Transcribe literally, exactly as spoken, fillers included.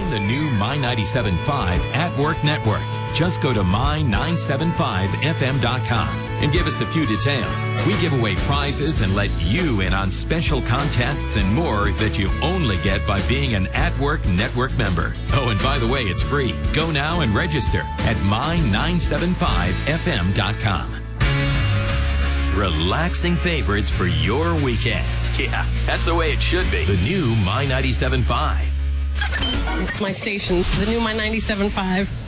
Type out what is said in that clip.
Join the new My ninety-seven point five At Work Network. Just go to my nine seven five f m dot com and give us a few details. We give away prizes and let you in on special contests and more that you only get by being an At Work Network member. Oh, and by the way, it's free. Go now and register at my nine seven five f m dot com. Relaxing favorites for your weekend. Yeah, that's the way it should be. The new My ninety-seven point five. It's my station, the new My ninety-seven point five.